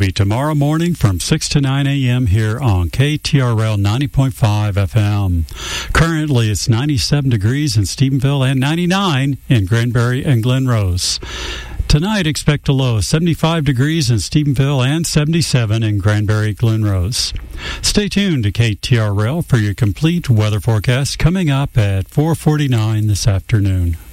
me tomorrow morning from 6 to 9 a.m. here on KTRL 90.5 FM. Currently, it's 97 degrees in Stephenville and 99 in Granbury and Glen Rose. Tonight, expect a low of 75 degrees in Stephenville and 77 in Granbury, Glen Rose. Stay tuned to KTRL for your complete weather forecast coming up at 4:49 this afternoon.